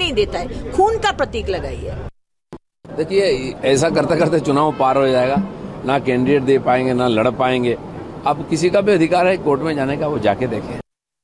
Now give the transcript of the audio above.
नहीं देता है। खून का प्रतीक लगाइए। देखिए, ऐसा करते करते चुनाव पार हो जाएगा, ना कैंडिडेट दे पाएंगे, ना लड़ पाएंगे। अब किसी का भी अधिकार है कोर्ट में जाने का, वो जाके देखें।